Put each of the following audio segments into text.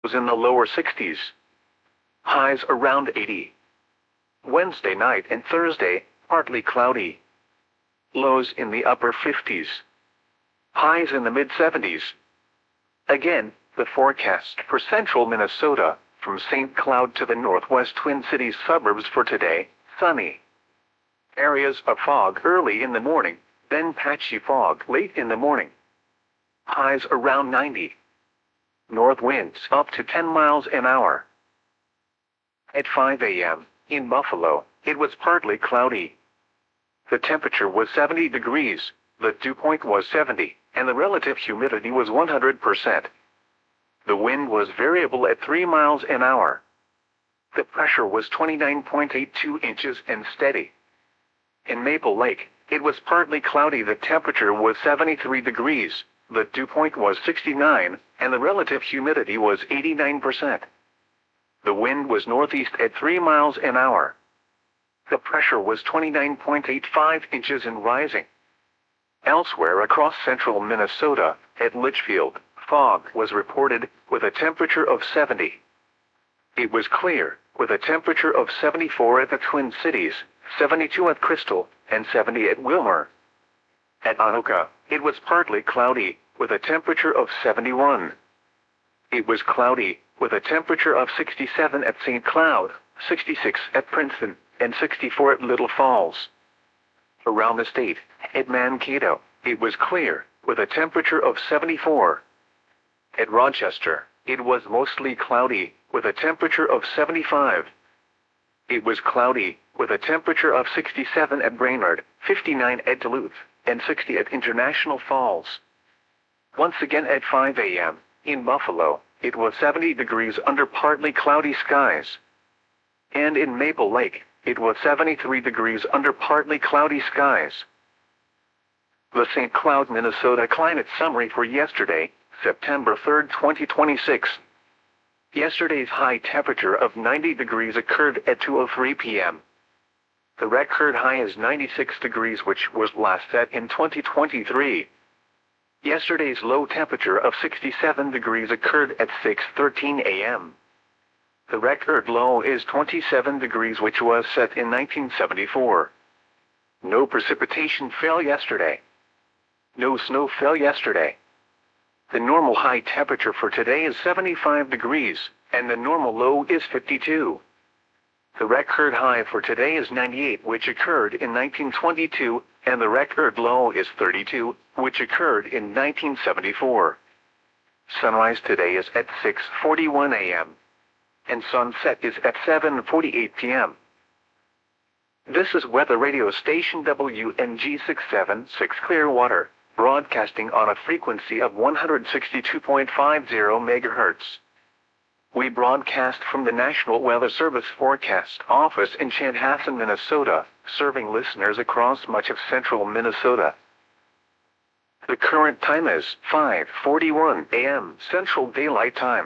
was in the lower 60s. Highs around 80. Wednesday night and Thursday, partly cloudy. Lows in the upper 50s. Highs in the mid-70s. Again, the forecast for central Minnesota, from St. Cloud to the northwest Twin Cities suburbs for today, sunny. Areas of fog early in the morning, then patchy fog late in the morning. Highs around 90. North winds up to 10 miles an hour. At 5 a.m., in Buffalo, it was partly cloudy. The temperature was 70 degrees, the dew point was 70, and the relative humidity was 100%. The wind was variable at 3 miles an hour. The pressure was 29.82 inches and steady. In Maple Lake, it was partly cloudy. The temperature was 73 degrees, the dew point was 69, and the relative humidity was 89%. The wind was northeast at 3 miles an hour. The pressure was 29.85 inches and rising. Elsewhere across central Minnesota, at Litchfield, fog was reported, with a temperature of 70. It was clear, with a temperature of 74 at the Twin Cities, 72 at Crystal, and 70 at Willmar. At Anoka, it was partly cloudy, with a temperature of 71. It was cloudy, with a temperature of 67 at St. Cloud, 66 at Princeton, and 64 at Little Falls. Around the state, at Mankato, it was clear, with a temperature of 74. At Rochester, it was mostly cloudy, with a temperature of 75. It was cloudy, with a temperature of 67 at Brainerd, 59 at Duluth, and 60 at International Falls. Once again at 5 a.m., in Buffalo, it was 70 degrees under partly cloudy skies. And in Maple Lake, it was 73 degrees under partly cloudy skies. The St. Cloud, Minnesota climate summary for yesterday, September 3, 2026. Yesterday's high temperature of 90 degrees occurred at 2:03 p.m. The record high is 96 degrees, which was last set in 2023. Yesterday's low temperature of 67 degrees occurred at 6:13 a.m. The record low is 27 degrees, which was set in 1974. No precipitation fell yesterday. No snow fell yesterday. The normal high temperature for today is 75 degrees, and the normal low is 52. The record high for today is 98, which occurred in 1922, and the record low is 32, which occurred in 1974. Sunrise today is at 6:41 a.m. and sunset is at 7:48 p.m. This is Weather Radio Station WNG 676 Clearwater, broadcasting on a frequency of 162.50 MHz. We broadcast from the National Weather Service Forecast Office in Chanhassen, Minnesota, serving listeners across much of central Minnesota. The current time is 5:41 a.m. Central Daylight Time.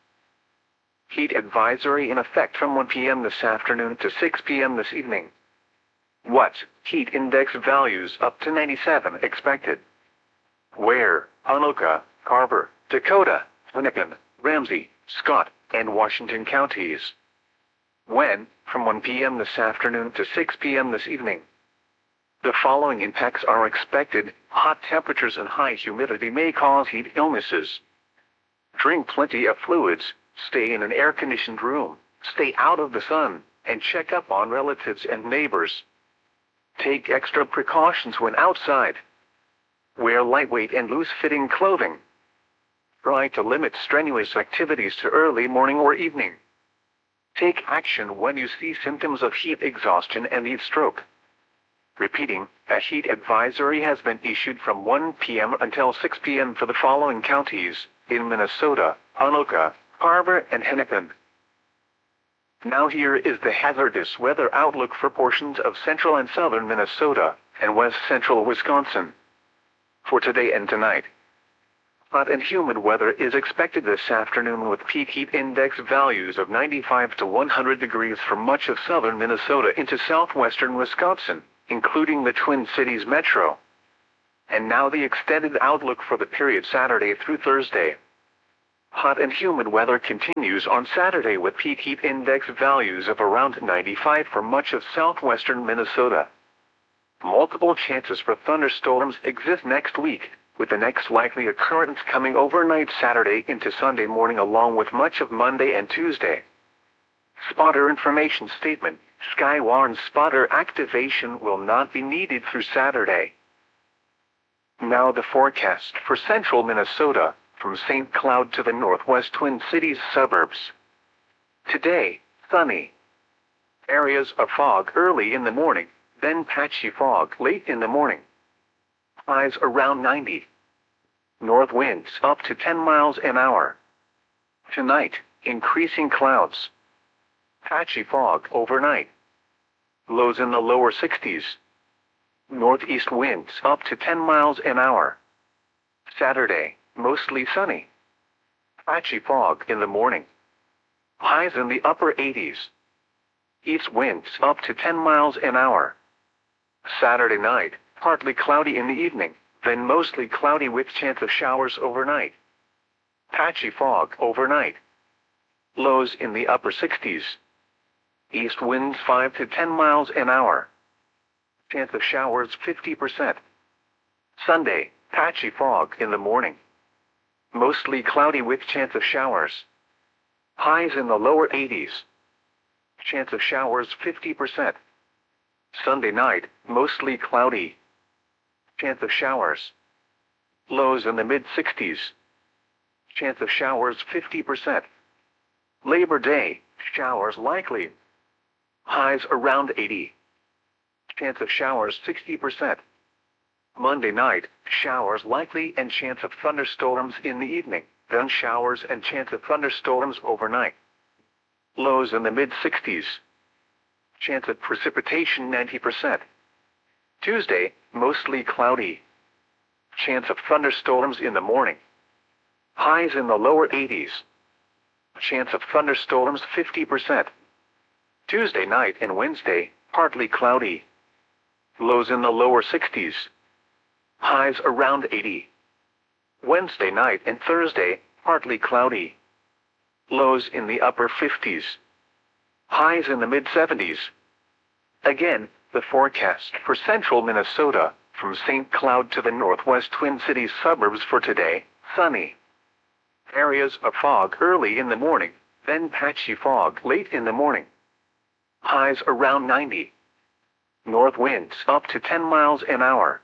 Heat advisory in effect from 1 p.m. this afternoon to 6 p.m. this evening. What? Heat index values up to 97 expected. Where? Anoka, Carver, Dakota, Hennepin, Ramsey, Scott, and Washington counties. When? From 1 p.m. this afternoon to 6 p.m. this evening. The following impacts are expected. Hot temperatures and high humidity may cause heat illnesses. Drink plenty of fluids, stay in an air-conditioned room, stay out of the sun, and check up on relatives and neighbors. Take extra precautions when outside. Wear lightweight and loose-fitting clothing. Try to limit strenuous activities to early morning or evening. Take action when you see symptoms of heat exhaustion and heat stroke. Repeating, a heat advisory has been issued from 1 p.m. until 6 p.m. for the following counties, in Minnesota, Anoka, Carver, and Hennepin. Now here is the hazardous weather outlook for portions of central and southern Minnesota, and west central Wisconsin. For today and tonight. Hot and humid weather is expected this afternoon with peak heat index values of 95 to 100 degrees for much of southern Minnesota into southwestern Wisconsin, including the Twin Cities metro. And now the extended outlook for the period Saturday through Thursday. Hot and humid weather continues on Saturday with peak heat index values of around 95 for much of southwestern Minnesota. Multiple chances for thunderstorms exist next week, with the next likely occurrence coming overnight Saturday into Sunday morning along with much of Monday and Tuesday. Spotter information statement: Skywarn spotter activation will not be needed through Saturday. Now the forecast for central Minnesota, from St. Cloud to the northwest Twin Cities suburbs. Today, sunny. Areas of fog early in the morning, then patchy fog late in the morning. Highs around 90. North winds up to 10 miles an hour. Tonight, increasing clouds. Patchy fog overnight. Lows in the lower 60s. Northeast winds up to 10 miles an hour. Saturday, mostly sunny. Patchy fog in the morning. Highs in the upper 80s. East winds up to 10 miles an hour. Saturday night, partly cloudy in the evening, then mostly cloudy with chance of showers overnight. Patchy fog overnight. Lows in the upper 60s. East winds 5 to 10 miles an hour. Chance of showers 50%. Sunday, patchy fog in the morning. Mostly cloudy with chance of showers. Highs in the lower 80s. Chance of showers 50%. Sunday night, mostly cloudy. Chance of showers. Lows in the mid-60s. Chance of showers 50%. Labor Day, showers likely. Highs around 80. Chance of showers 60%. Monday night, showers likely and chance of thunderstorms in the evening, then showers and chance of thunderstorms overnight. Lows in the mid-60s. Chance of precipitation 90%. Tuesday, mostly cloudy. Chance of thunderstorms in the morning. Highs in the lower 80s. Chance of thunderstorms 50%. Tuesday night and Wednesday, partly cloudy. Lows in the lower 60s. Highs around 80. Wednesday night and Thursday, partly cloudy. Lows in the upper 50s. Highs in the mid-70s. Again, the forecast for central Minnesota, from St. Cloud to the northwest Twin Cities suburbs for today: sunny. Areas of fog early in the morning, then patchy fog late in the morning. Highs around 90. North winds up to 10 miles an hour.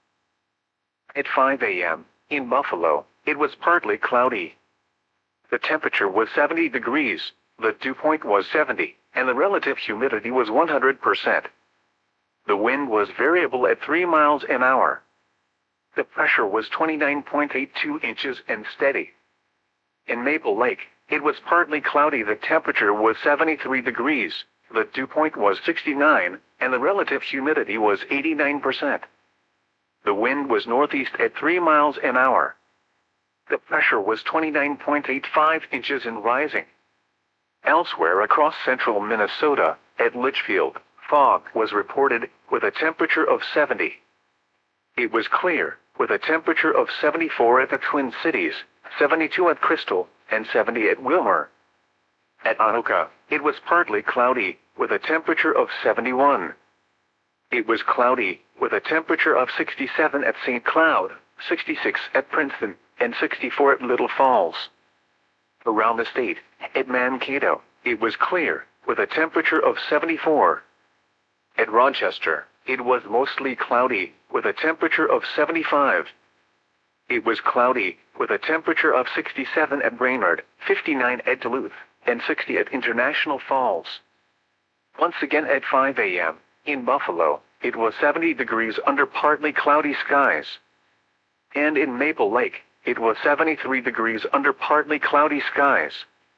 At 5 a.m., in Buffalo, it was partly cloudy. The temperature was 70 degrees, the dew point was 70, and the relative humidity was 100%. The wind was variable at 3 miles an hour. The pressure was 29.82 inches and steady. In Maple Lake, it was partly cloudy. The temperature was 73 degrees, the dew point was 69, and the relative humidity was 89%. The wind was northeast at 3 miles an hour. The pressure was 29.85 inches and rising. Elsewhere across central Minnesota, at Litchfield, fog was reported, with a temperature of 70. It was clear, with a temperature of 74 at the Twin Cities, 72 at Crystal, and 70 at Wilmer. At Anoka, it was partly cloudy, with a temperature of 71. It was cloudy, with a temperature of 67 at St. Cloud, 66 at Princeton, and 64 at Little Falls. Around the state, at Mankato, it was clear, with a temperature of 74. At Rochester, it was mostly cloudy, with a temperature of 75. It was cloudy, with a temperature of 67 at Brainerd, 59 at Duluth, and 60 at International Falls. Once again at 5 a.m., in Buffalo, it was 70 degrees under partly cloudy skies. And in Maple Lake, it was 73 degrees under partly cloudy skies.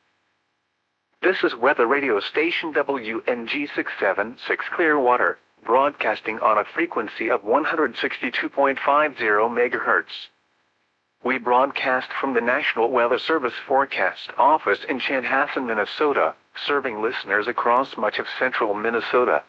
This is weather radio station WNG 676 Clearwater, broadcasting on a frequency of 162.50 MHz. We broadcast from the National Weather Service Forecast Office in Chanhassen, Minnesota, serving listeners across much of central Minnesota.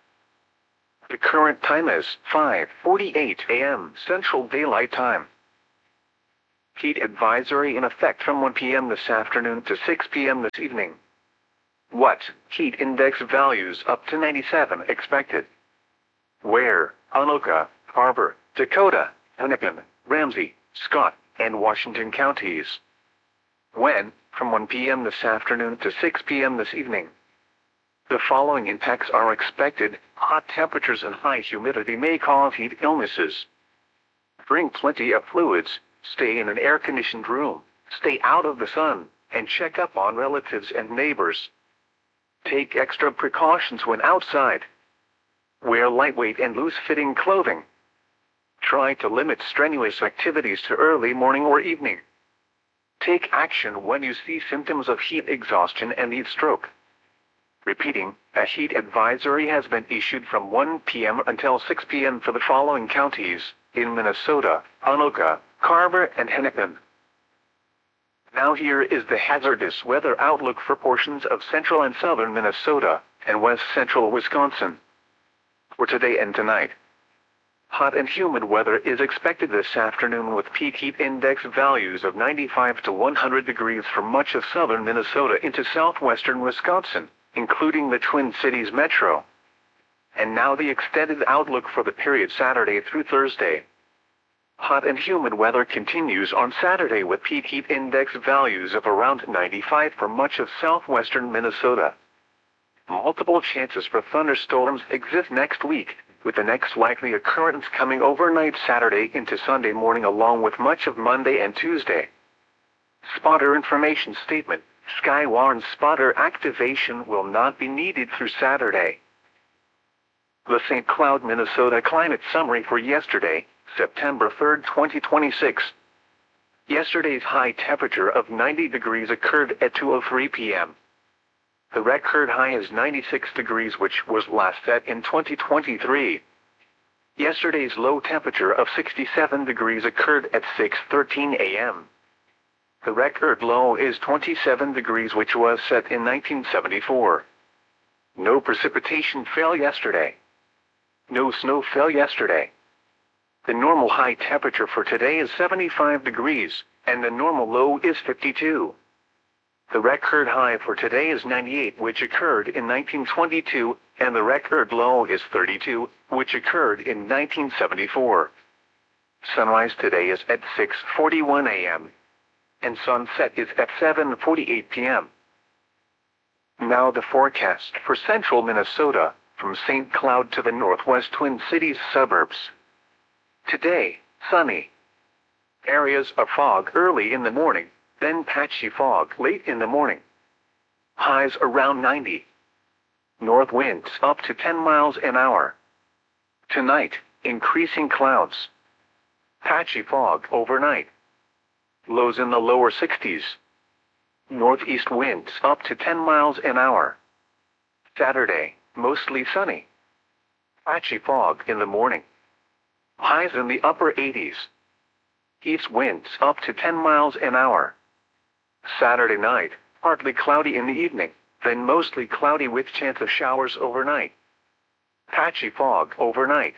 The current time is 5:48 a.m. Central Daylight Time. Heat advisory in effect from 1 p.m. this afternoon to 6 p.m. this evening. What? Heat index values up to 97 expected. Where? Anoka, Harbor, Dakota, Hennepin, Ramsey, Scott, and Washington counties. When? From 1 p.m. this afternoon to 6 p.m. this evening. The following impacts are expected. Hot temperatures and high humidity may cause heat illnesses. Drink plenty of fluids, stay in an air-conditioned room, stay out of the sun, and check up on relatives and neighbors. Take extra precautions when outside. Wear lightweight and loose-fitting clothing. Try to limit strenuous activities to early morning or evening. Take action when you see symptoms of heat exhaustion and heat stroke. Repeating, a heat advisory has been issued from 1 p.m. until 6 p.m. for the following counties in Minnesota: Anoka, Carver, and Hennepin. Now here is the hazardous weather outlook for portions of central and southern Minnesota and west central Wisconsin. For today and tonight, hot and humid weather is expected this afternoon with peak heat index values of 95 to 100 degrees for much of southern Minnesota into southwestern Wisconsin, including the Twin Cities metro. And now the extended outlook for the period Saturday through Thursday. Hot and humid weather continues on Saturday with peak heat index values of around 95 for much of southwestern Minnesota. Multiple chances for thunderstorms exist next week, with the next likely occurrence coming overnight Saturday into Sunday morning along with much of Monday and Tuesday. Spotter information statement: Skywarn spotter activation will not be needed through Saturday. The St. Cloud, Minnesota climate summary for yesterday, September 3, 2026. Yesterday's high temperature of 90 degrees occurred at 2:03 p.m. The record high is 96 degrees, which was last set in 2023. Yesterday's low temperature of 67 degrees occurred at 6:13 a.m. The record low is 27 degrees, which was set in 1974. No precipitation fell yesterday. No snow fell yesterday. The normal high temperature for today is 75 degrees, and the normal low is 52. The record high for today is 98, which occurred in 1922, and the record low is 32, which occurred in 1974. Sunrise today is at 6:41 a.m. and sunset is at 7:48 p.m. Now the forecast for central Minnesota, from St. Cloud to the northwest Twin Cities suburbs. Today, sunny. Areas of fog early in the morning, then patchy fog late in the morning. Highs around 90. North winds up to 10 miles an hour. Tonight, increasing clouds. Patchy fog overnight. Lows in the lower 60s. Northeast winds up to 10 miles an hour. Saturday, mostly sunny. Patchy fog in the morning. Highs in the upper 80s. East winds up to 10 miles an hour. Saturday night, partly cloudy in the evening, then mostly cloudy with chance of showers overnight. Patchy fog overnight.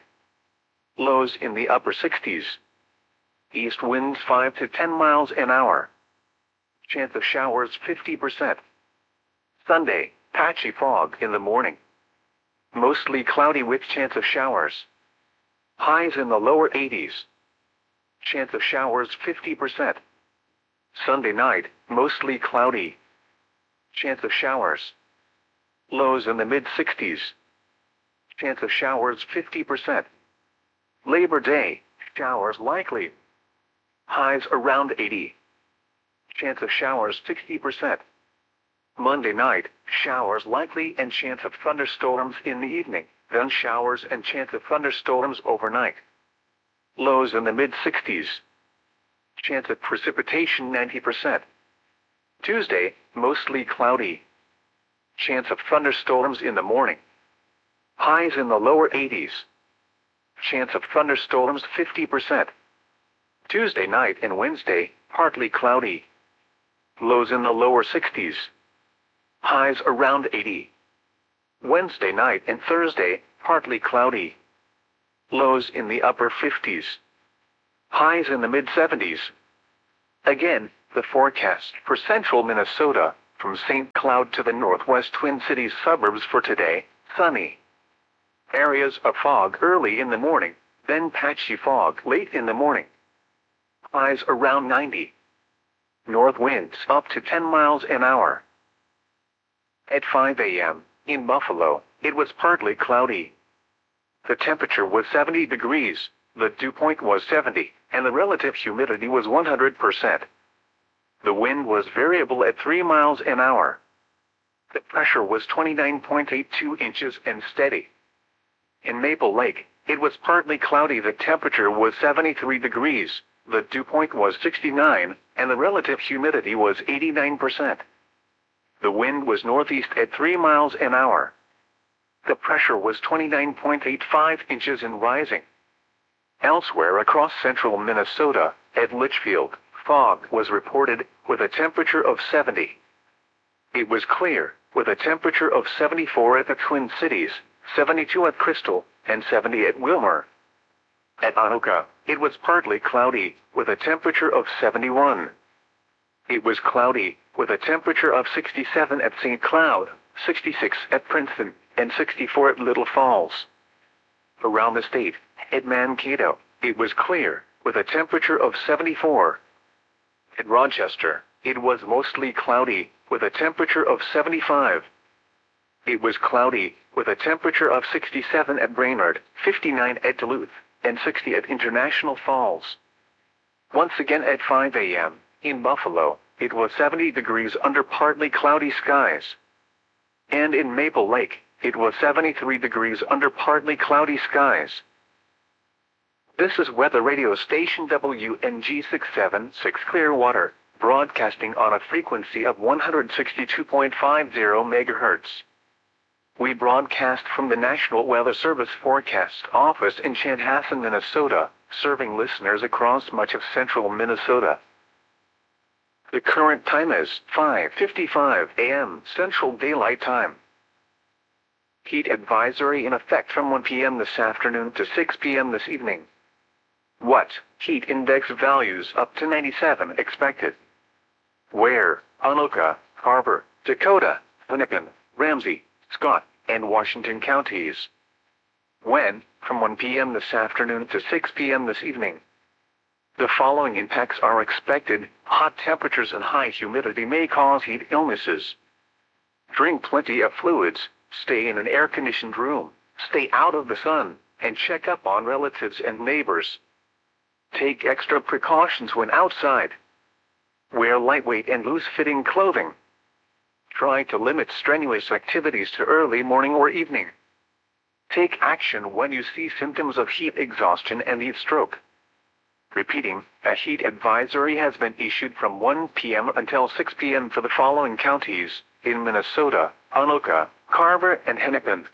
Lows in the upper 60s. East winds 5 to 10 miles an hour. Chance of showers 50%. Sunday, patchy fog in the morning. Mostly cloudy with chance of showers. Highs in the lower 80s. Chance of showers 50%. Sunday night, mostly cloudy. Chance of showers. Lows in the mid-60s. Chance of showers 50%. Labor Day, showers likely. Highs around 80. Chance of showers 60%. Monday night, showers likely and chance of thunderstorms in the evening, then showers and chance of thunderstorms overnight. Lows in the mid-60s. Chance of precipitation 90%. Tuesday, mostly cloudy. Chance of thunderstorms in the morning. Highs in the lower 80s. Chance of thunderstorms 50%. Tuesday night and Wednesday, partly cloudy. Lows in the lower 60s. Highs around 80. Wednesday night and Thursday, partly cloudy. Lows in the upper 50s. Highs in the mid-70s. Again, the forecast for central Minnesota, from St. Cloud to the northwest Twin Cities suburbs for today: sunny. Areas of fog early in the morning, then patchy fog late in the morning. Highs around 90. North winds up to 10 miles an hour. At 5 a.m., in Buffalo, it was partly cloudy. The temperature was 70 degrees, the dew point was 70, and the relative humidity was 100%. The wind was variable at 3 miles an hour. The pressure was 29.82 inches and steady. In Maple Lake, it was partly cloudy. The temperature was 73 degrees, the dew point was 69, and the relative humidity was 89%. The wind was northeast at 3 miles an hour. The pressure was 29.85 inches and rising. Elsewhere across central Minnesota, at Litchfield, fog was reported, with a temperature of 70. It was clear, with a temperature of 74 at the Twin Cities, 72 at Crystal, and 70 at Wilmer. At Anoka, it was partly cloudy, with a temperature of 71. It was cloudy, with a temperature of 67 at St. Cloud, 66 at Princeton, and 64 at Little Falls. Around the state, at Mankato, it was clear, with a temperature of 74. At Rochester, it was mostly cloudy, with a temperature of 75. It was cloudy, with a temperature of 67 at Brainerd, 59 at Duluth, and 60 at International Falls. Once again at 5 a.m., in Buffalo, it was 70 degrees under partly cloudy skies. And in Maple Lake, it was 73 degrees under partly cloudy skies. This is weather radio station WNG 676 Clearwater, broadcasting on a frequency of 162.50 MHz. We broadcast from the National Weather Service Forecast Office in Chanhassen, Minnesota, serving listeners across much of central Minnesota. The current time is 5:55 a.m. Central Daylight Time. Heat advisory in effect from 1 p.m. this afternoon to 6 p.m. this evening. What? Heat index values up to 97 expected. Where? Anoka, Carver, Dakota, Hennepin, Ramsey, Scott, and Washington counties. When? From 1 p.m. this afternoon to 6 p.m. this evening. The following impacts are expected: hot temperatures and high humidity may cause heat illnesses. Drink plenty of fluids, stay in an air-conditioned room, stay out of the sun, and check up on relatives and neighbors. Take extra precautions when outside. Wear lightweight and loose-fitting clothing. Try to limit strenuous activities to early morning or evening. Take action when you see symptoms of heat exhaustion and heat stroke. Repeating, a heat advisory has been issued from 1 p.m. until 6 p.m. for the following counties, in Minnesota: Anoka, Carver, and Hennepin.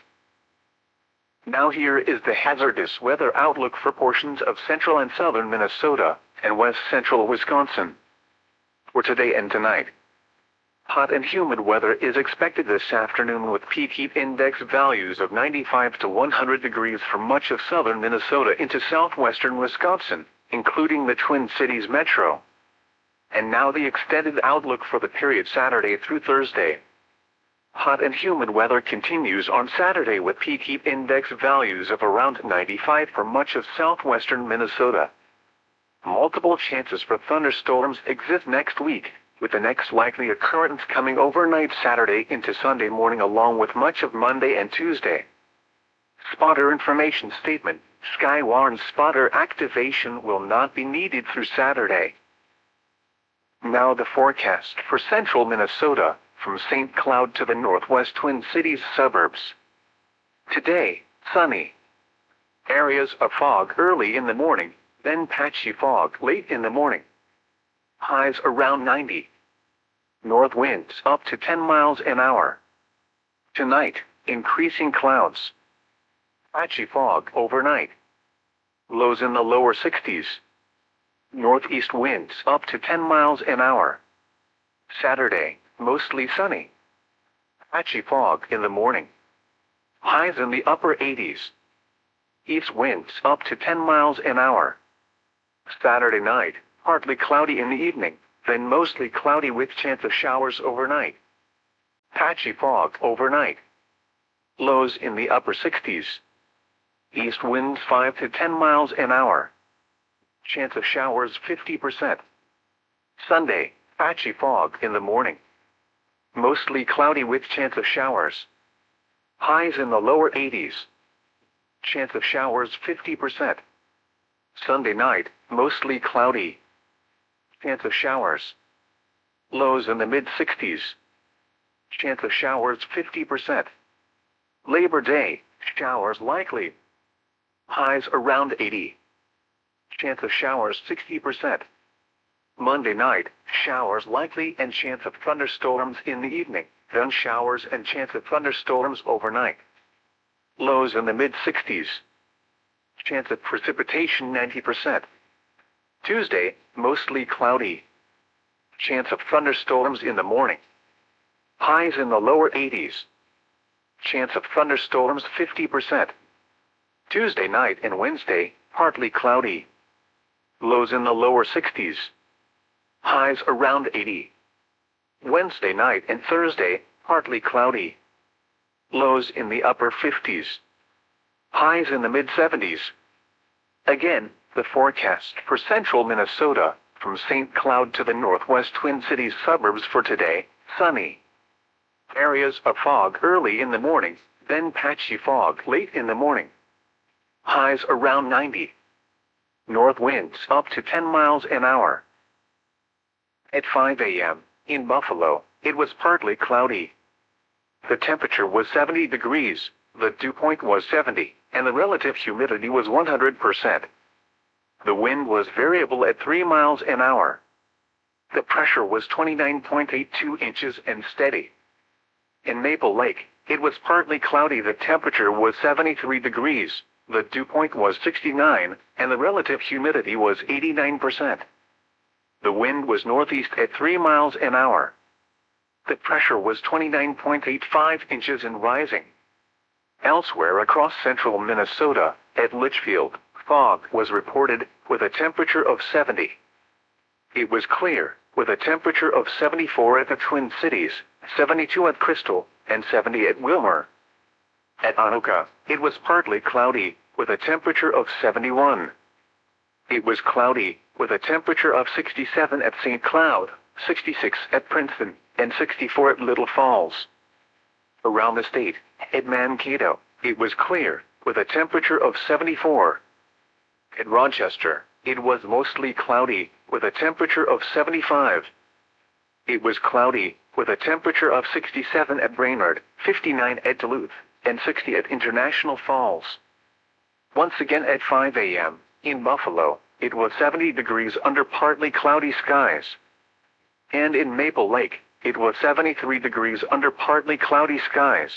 Now here is the hazardous weather outlook for portions of central and southern Minnesota, and west central Wisconsin. For today and tonight. Hot and humid weather is expected this afternoon with peak heat index values of 95 to 100 degrees for much of southern Minnesota into southwestern Wisconsin, including the Twin Cities metro. And now the extended outlook for the period Saturday through Thursday. Hot and humid weather continues on Saturday with peak heat index values of around 95 for much of southwestern Minnesota. Multiple chances for thunderstorms exist next week, with the next likely occurrence coming overnight Saturday into Sunday morning along with much of Monday and Tuesday. Spotter information statement: Skywarn spotter activation will not be needed through Saturday. Now the forecast for central Minnesota, from St. Cloud to the northwest Twin Cities suburbs. Today, sunny. Areas of fog early in the morning, then patchy fog late in the morning. Highs around 90. North winds up to 10 miles an hour. Tonight, increasing clouds. Patchy fog overnight. Lows in the lower 60s. Northeast winds up to 10 miles an hour. Saturday, mostly sunny. Patchy fog in the morning. Highs in the upper 80s. East winds up to 10 miles an hour. Saturday night, partly cloudy in the evening, then mostly cloudy with chance of showers overnight. Patchy fog overnight. Lows in the upper 60s. East winds 5 to 10 miles an hour. Chance of showers 50%. Sunday, patchy fog in the morning. Mostly cloudy with chance of showers. Highs in the lower 80s. Chance of showers 50%. Sunday night, mostly cloudy. Chance of showers. Lows in the mid-60s. Chance of showers 50%. Labor Day, showers likely. Highs around 80. Chance of showers 60%. Monday night, showers likely and chance of thunderstorms in the evening, then showers and chance of thunderstorms overnight. Lows in the mid-60s. Chance of precipitation 90%. Tuesday, mostly cloudy. Chance of thunderstorms in the morning. Highs in the lower 80s. Chance of thunderstorms 50%. Tuesday night and Wednesday, partly cloudy. Lows in the lower 60s. Highs around 80. Wednesday night and Thursday, partly cloudy. Lows in the upper 50s. Highs in the mid-70s. Again, the forecast for central Minnesota, from St. Cloud to the northwest Twin Cities suburbs for today, sunny. Areas of fog early in the morning, then patchy fog late in the morning. Highs around 90. North winds up to 10 miles an hour. At 5 a.m., in Buffalo, it was partly cloudy. The temperature was 70 degrees, the dew point was 70, and the relative humidity was 100%. The wind was variable at 3 miles an hour. The pressure was 29.82 inches and steady. In Maple Lake, it was partly cloudy. The temperature was 73 degrees, the dew point was 69, and the relative humidity was 89%. The wind was northeast at 3 miles an hour. The pressure was 29.85 inches and rising. Elsewhere across central Minnesota, at Litchfield, fog was reported, with a temperature of 70. It was clear, with a temperature of 74 at the Twin Cities, 72 at Crystal, and 70 at Wilmer. At Anoka, it was partly cloudy, with a temperature of 71. It was cloudy, with a temperature of 67 at St. Cloud, 66 at Princeton, and 64 at Little Falls. Around the state, at Mankato, it was clear, with a temperature of 74. At Rochester, it was mostly cloudy, with a temperature of 75. It was cloudy, with a temperature of 67 at Brainerd, 59 at Duluth, and 60 at International Falls. Once again at 5 a.m., in Buffalo, it was 70 degrees under partly cloudy skies. And in Maple Lake, it was 73 degrees under partly cloudy skies.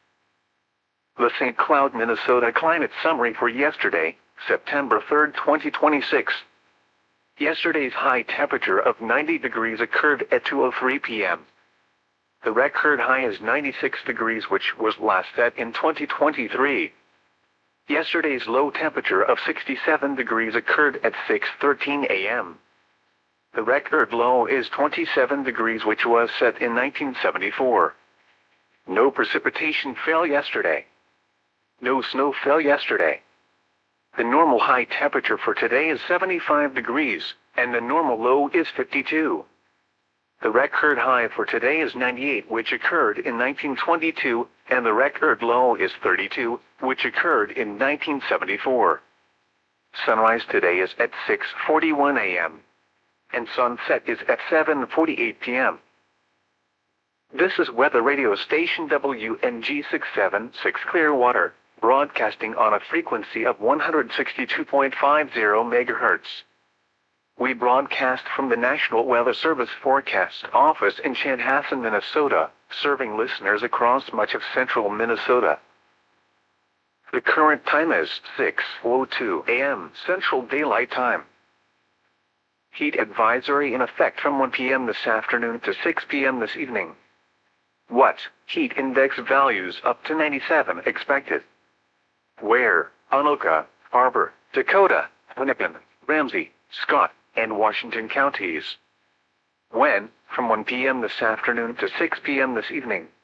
The St. Cloud, Minnesota climate summary for yesterday, September 3, 2026. Yesterday's high temperature of 90 degrees occurred at 2:03 p.m. The record high is 96 degrees, which was last set in 2023. Yesterday's low temperature of 67 degrees occurred at 6:13 a.m. The record low is 27 degrees, which was set in 1974. No precipitation fell yesterday. No snow fell yesterday. The normal high temperature for today is 75 degrees, and the normal low is 52. The record high for today is 98, which occurred in 1922, and the record low is 32, which occurred in 1974. Sunrise today is at 6:41 a.m. and sunset is at 7:48 p.m. This is Weather Radio Station WNG 676 Clearwater, broadcasting on a frequency of 162.50 MHz. We broadcast from the National Weather Service Forecast Office in Chanhassen, Minnesota, serving listeners across much of central Minnesota. The current time is 6:02 a.m. Central Daylight Time. Heat advisory in effect from 1 p.m. this afternoon to 6 p.m. this evening. What? Heat index values up to 97 expected. Where? Anoka, Harbor, Dakota, Hennepin, Ramsey, Scott, and Washington counties. When, from 1 p.m. this afternoon to 6 p.m. this evening.